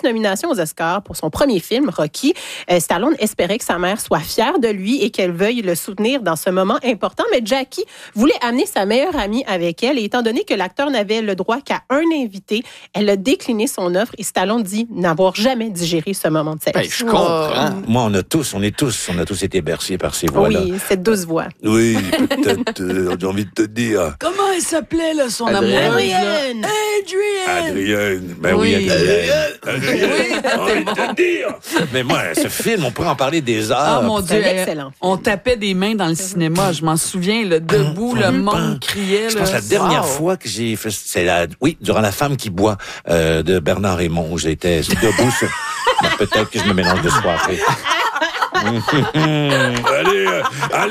6 nominations aux Oscars pour son premier film, Rocky. Stallone espérait que sa mère soit fière de lui et qu'elle veuille le soutenir dans ce moment important. Mais Jackie voulait amener sa meilleure amie avec elle. Et étant donné que l'acteur n'avait le droit qu'à un invité, elle a décliné son offre et Stallone dit n'avoir jamais digéré ce moment de sa vie. Je comprends. Moi, on a tous été bercés par ces voix-là. Oui, cette douce voix. Oui, peut-être, j'ai envie de te dire. Comment elle s'appelait, là, son amoureuse? Adrienne! Adrienne. Ben oui, Adrienne. Oui, j'ai envie de te dire. Mais moi, ce film, on pourrait en parler des heures. Oh mon Dieu, C'est un excellent film. on tapait des mains dans le cinéma. Je m'en souviens, là, debout, le monde criait. Je pense que la dernière fois que j'ai fait, durant La femme qui boit de Bernard Raymond, où j'étais debout sur... Peut-être que je me mélange de soirée. Allez,